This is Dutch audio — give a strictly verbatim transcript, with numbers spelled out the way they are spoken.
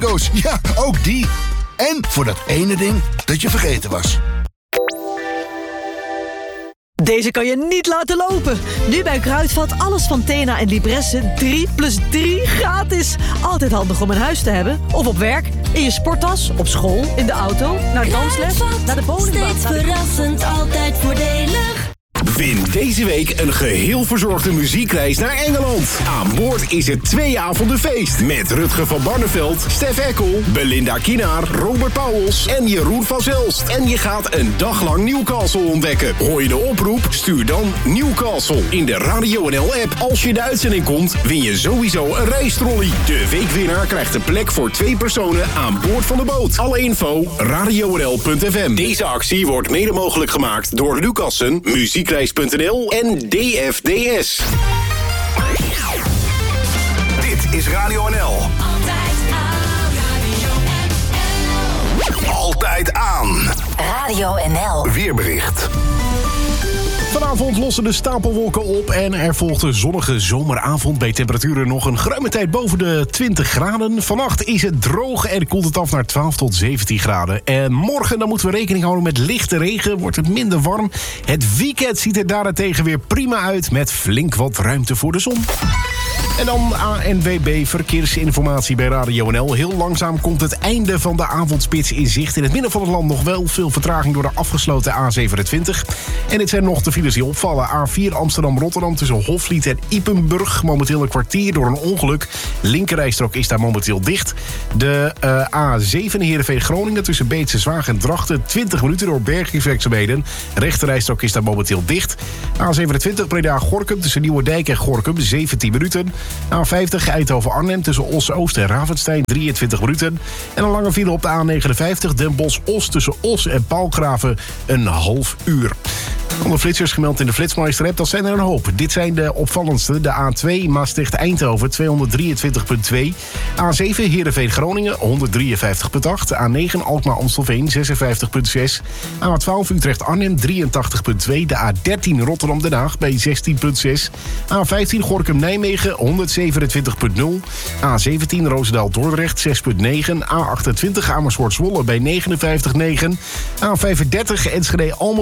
Goos, ja, ook die. En voor dat ene ding dat je vergeten was. Deze kan je niet laten lopen. Nu bij Kruidvat alles van Tena en Libresse drie plus drie gratis. Altijd handig om in huis te hebben. Of op werk, in je sporttas, op school, in de auto, naar dansles, naar de bowlingbaan. Steeds verrassend, altijd voordelig. Win deze week een geheel verzorgde muziekreis naar Engeland. Aan boord is het twee avonden feest. Met Rutger van Barneveld, Stef Eckel, Belinda Kienaar, Robert Pauwels en Jeroen van Zelst. En je gaat een dag lang Newcastle ontdekken. Hoor je de oproep? Stuur dan Newcastle in de Radio N L-app. Als je de uitzending komt, win je sowieso een reistrolley. De weekwinnaar krijgt een plek voor twee personen aan boord van de boot. Alle info, radio n l punt f m. Deze actie wordt mede mogelijk gemaakt door Lucassen, muziekreis punt n l en D F D S. Dit is Radio N L. Altijd aan, Radio N L. Altijd aan. Radio N L. Weerbericht. Vanavond lossen de stapelwolken op en er volgt een zonnige zomeravond bij temperaturen nog een geruime tijd boven de twintig graden. Vannacht is het droog en koelt het af naar twaalf tot zeventien graden. En morgen dan moeten we rekening houden met lichte regen, wordt het minder warm. Het weekend ziet er daarentegen weer prima uit met flink wat ruimte voor de zon. En dan A N W B Verkeersinformatie bij Radio N L. Heel langzaam komt het einde van de avondspits in zicht. In het midden van het land nog wel veel vertraging door de afgesloten A zevenentwintig. En dit zijn nog de files die opvallen. A vier Amsterdam-Rotterdam tussen Hofvliet en Ypenburg. Momenteel een kwartier door een ongeluk. Linkerrijstrook is daar momenteel dicht. De uh, A zeven Heerenveen-Groningen tussen Beetse Zwaag en Drachten. twintig minuten door bergingswerkzaamheden. Rechterrijstrook is daar momenteel dicht. A zevenentwintig Breda-Gorinchem tussen Nieuwerdijk en Gorinchem. zeventien minuten. A vijftig Eindhoven-Arnhem tussen Os-Oost en Ravenstein. drieëntwintig minuten. En een lange file op de A negenenvijftig Den Bosch-Os tussen Os en Paalgraven. Een half uur. Alle flitsers gemeld in de Flitsmeister-app, dat zijn er een hoop. Dit zijn de opvallendste. De A twee Maastricht-Eindhoven tweehonderddrieëntwintig komma twee. A zeven Heerenveen-Groningen honderddrieënvijftig komma acht. A negen Alkmaar-Amstelveen zesenvijftig komma zes. A twaalf Utrecht-Arnhem drieëntachtig komma twee. De A dertien Rotterdam-Den Haag bij zestien komma zes. A vijftien Gorinchem-Nijmegen honderdzevenentwintig komma nul. A zeventien Roosendaal-Dordrecht zes komma negen. A achtentwintig Amersfoort-Zwolle bij negenenvijftig komma negen. A vijfendertig Enschede-Almelo